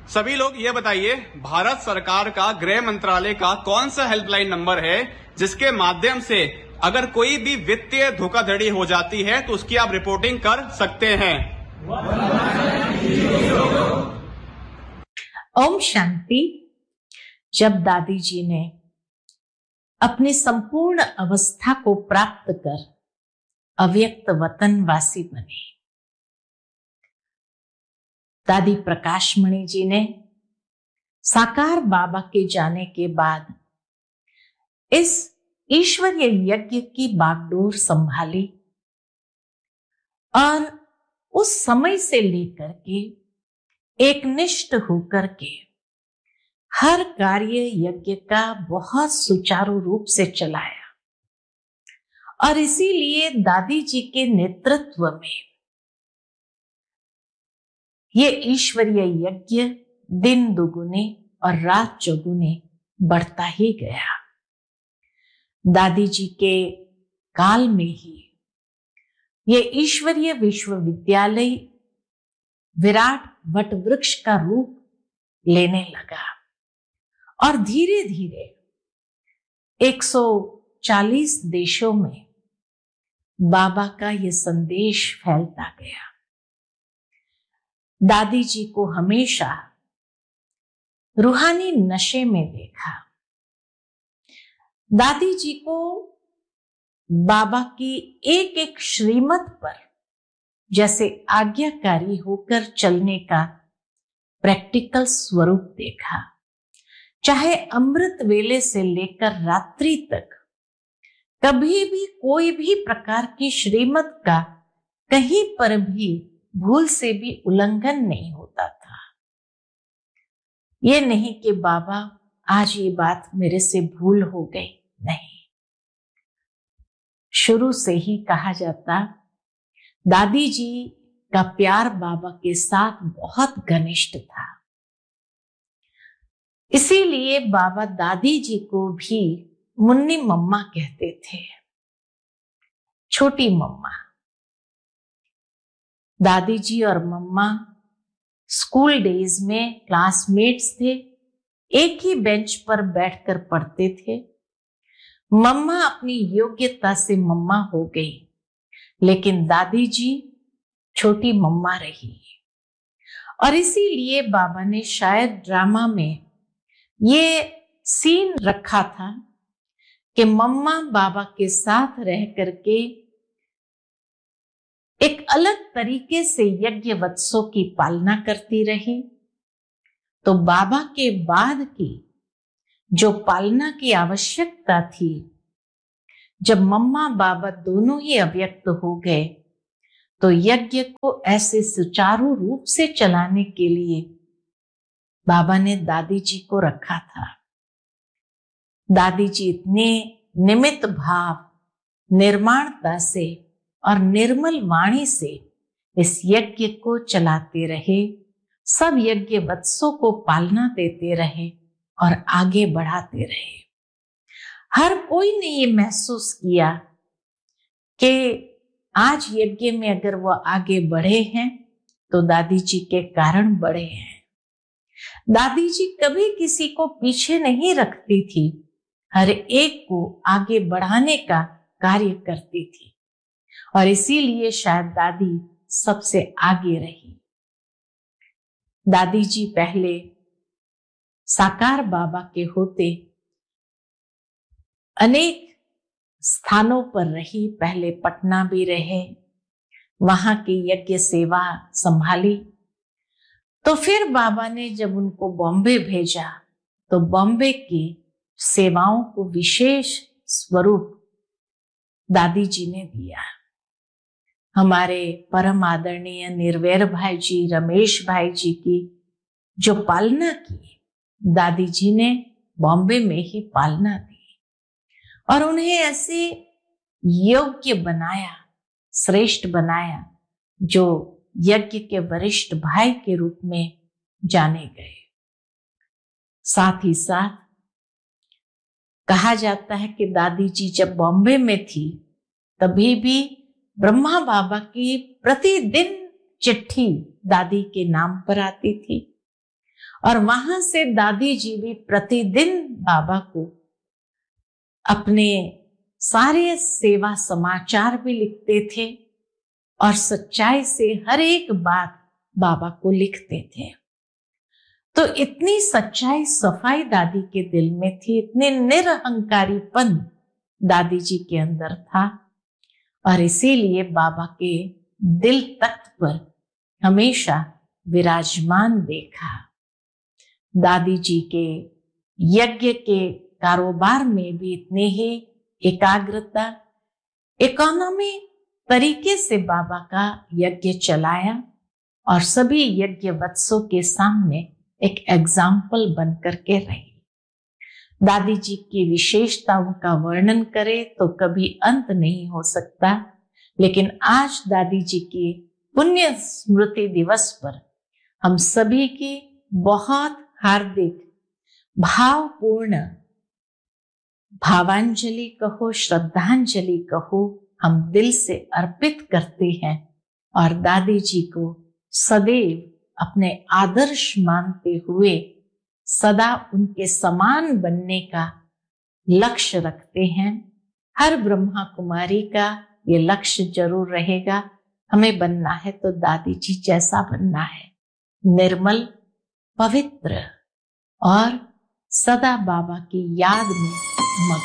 सभी लोग ये बताइए, भारत सरकार का गृह मंत्रालय का कौन सा हेल्पलाइन नंबर है जिसके माध्यम से अगर कोई भी वित्तीय धोखाधड़ी हो जाती है तो उसकी आप रिपोर्टिंग कर सकते हैं? ओम शांति। जब दादी जी ने अपनी संपूर्ण अवस्था को प्राप्त कर अव्यक्त वतनवासी बने, दादी प्रकाशमणि जी ने साकार बाबा के जाने के बाद इस ईश्वरीय यज्ञ की बागडोर संभाली और उस समय से लेकर के एकनिष्ठ होकर के हर कार्य यज्ञ का बहुत सुचारू रूप से चलाया। और इसीलिए दादी जी के नेतृत्व में ये ईश्वरीय यज्ञ दिन दुगुने और रात चौगुने बढ़ता ही गया। दादी जी के काल में ही ये ईश्वरीय विश्वविद्यालय विराट वट वृक्ष का रूप लेने लगा और धीरे धीरे 140 देशों में बाबा का ये संदेश फैलता गया। दादी जी को हमेशा रूहानी नशे में देखा। दादी जी को बाबा की एक एक श्रीमत पर जैसे आज्ञाकारी होकर चलने का प्रैक्टिकल स्वरूप देखा। चाहे अमृत वेले से लेकर रात्रि तक कभी भी कोई भी प्रकार की श्रीमत का कहीं पर भी भूल से भी उल्लंघन नहीं होता था। ये नहीं कि बाबा आज ये बात मेरे से भूल हो गई, नहीं। शुरू से ही कहा जाता दादी जी का प्यार बाबा के साथ बहुत घनिष्ठ था। इसीलिए बाबा दादी जी को भी मुन्नी मम्मा कहते थे, छोटी मम्मा। दादी जी और मम्मा स्कूल डेज में क्लासमेट्स थे, एक ही बेंच पर बैठकर पढ़ते थे। मम्मा अपनी योग्यता से मम्मा हो गई, लेकिन दादी जी छोटी मम्मा रही। और इसीलिए बाबा ने शायद ड्रामा में ये सीन रखा था कि मम्मा बाबा के साथ रह करके एक अलग तरीके से यज्ञ वत्सों की पालना करती रही, तो बाबा के बाद की जो पालना की आवश्यकता थी, जब मम्मा बाबा दोनों ही अव्यक्त हो गए, तो यज्ञ को ऐसे सुचारू रूप से चलाने के लिए बाबा ने दादी जी को रखा था। दादी जी इतने निमित्त भाव, निर्माणता से और निर्मल वाणी से इस यज्ञ को चलाते रहे, सब यज्ञ वत्सों को पालना देते रहे और आगे बढ़ाते रहे। हर कोई ने ये महसूस किया कि आज यज्ञ में अगर वो आगे बढ़े हैं तो दादी जी के कारण बढ़े हैं। दादी जी कभी किसी को पीछे नहीं रखती थी, हर एक को आगे बढ़ाने का कार्य करती थी और इसीलिए शायद दादी सबसे आगे रही। दादी जी पहले साकार बाबा के होते अनेक स्थानों पर रही। पहले पटना भी रहे, वहां की यज्ञ सेवा संभाली। तो फिर बाबा ने जब उनको बॉम्बे भेजा तो बॉम्बे की सेवाओं को विशेष स्वरूप दादी जी ने दिया। हमारे परम आदरणीय निर्वैर भाई जी, रमेश भाई जी की जो पालना की, दादी जी ने बॉम्बे में ही पालना दी और उन्हें ऐसे योग्य बनाया, श्रेष्ठ बनाया, जो यज्ञ के वरिष्ठ भाई के रूप में जाने गए। साथ ही साथ कहा जाता है कि दादी जी जब बॉम्बे में थी तभी भी ब्रह्मा बाबा की प्रतिदिन चिट्ठी दादी के नाम पर आती थी और वहां से दादी जी भी प्रतिदिन बाबा को अपने सारे सेवा समाचार भी लिखते थे और सच्चाई से हर एक बात बाबा को लिखते थे। तो इतनी सच्चाई सफाई दादी के दिल में थी, इतने निरहंकारीपन दादी जी के अंदर था, और इसीलिए बाबा के दिल तख्त पर हमेशा विराजमान देखा। दादी जी के यज्ञ के कारोबार में भी इतने ही एकाग्रता, इकोनॉमी तरीके से बाबा का यज्ञ चलाया और सभी यज्ञ वत्सों के सामने एक एग्जाम्पल बनकर के रही। दादी जी की विशेषताओं का वर्णन करें तो कभी अंत नहीं हो सकता, लेकिन आज दादी जी की पुण्य स्मृति दिवस पर हम सभी की बहुत हार्दिक भावपूर्ण भावांजलि कहो, श्रद्धांजलि कहो, हम दिल से अर्पित करते हैं और दादी जी को सदैव अपने आदर्श मानते हुए सदा उनके समान बनने का लक्ष्य रखते हैं। हर ब्रह्मा कुमारी का ये लक्ष्य जरूर रहेगा, हमें बनना है तो दादी जी जैसा बनना है, निर्मल, पवित्र और सदा बाबा की याद में मग्न।